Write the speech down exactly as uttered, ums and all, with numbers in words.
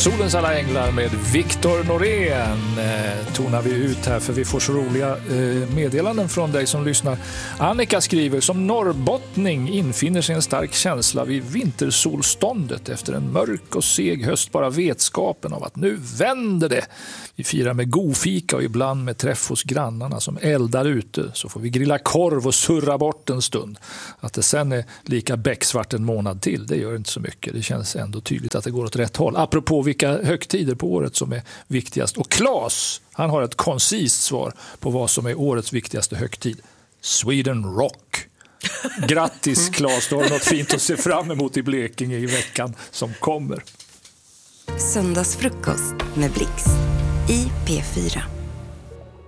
Solens alla änglar med Viktor Norén eh, tonar vi ut här, för vi får så roliga eh, meddelanden från dig som lyssnar. Annika skriver: som norrbottning infinner sig en stark känsla vid vintersolståndet efter en mörk och seg höst, bara vetskapen av att nu vänder det. Vi firar med godfika och ibland med träff hos grannarna som eldar ute, så får vi grilla korv och surra bort en stund. Att det sen är lika becksvart en månad till, det gör inte så mycket. Det känns ändå tydligt att det går åt rätt håll. Apropå vilka högtider på året som är viktigast. Och Claes, han har ett koncist svar på vad som är årets viktigaste högtid. Sweden Rock. Grattis Claes, du har något fint att se fram emot i Blekinge i veckan som kommer. Söndagsfrukost med Blix i P fyra.